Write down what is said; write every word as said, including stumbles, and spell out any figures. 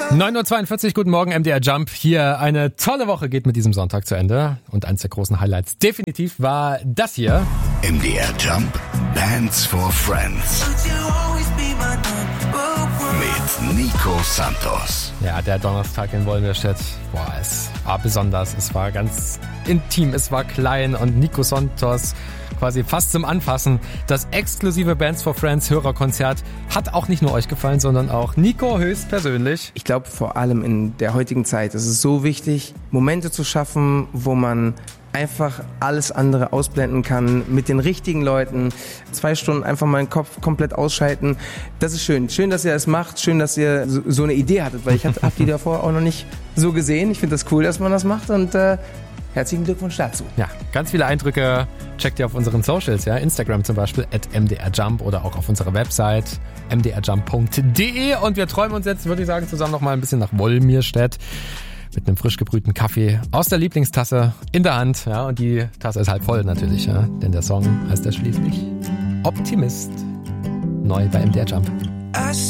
neun Uhr zweiundvierzig, guten Morgen, M D R Jump. Hier eine tolle Woche geht mit diesem Sonntag zu Ende. Und eins der großen Highlights definitiv war das hier. M D R Jump, Bands for Friends. Mit Nico Santos. Ja, der Donnerstag in Wolmirstedt, boah, es war besonders. Es war ganz intim, es war klein und Nico Santos quasi fast zum Anfassen. Das exklusive Bands for Friends Hörerkonzert hat auch nicht nur euch gefallen, sondern auch Nico höchstpersönlich. Ich glaube, vor allem in der heutigen Zeit ist es so wichtig, Momente zu schaffen, wo man einfach alles andere ausblenden kann, mit den richtigen Leuten, zwei Stunden einfach mal den Kopf komplett ausschalten. Das ist schön. Schön, dass ihr das macht. Schön, dass ihr so, so eine Idee hattet, weil ich habe hab die davor auch noch nicht so gesehen. Ich finde das cool, dass man das macht und äh, herzlichen Glückwunsch dazu. Ja, ganz viele Eindrücke checkt ihr auf unseren Socials, ja, Instagram zum Beispiel, at M D R Jump oder auch auf unserer Website m d r jump punkt d e und wir träumen uns jetzt, würde ich sagen, zusammen noch mal ein bisschen nach Wolmirstedt mit einem frisch gebrühten Kaffee aus der Lieblingstasse in der Hand, ja, und die Tasse ist halb voll natürlich, ja, denn der Song heißt ja schließlich Optimist, neu bei M D R Jump.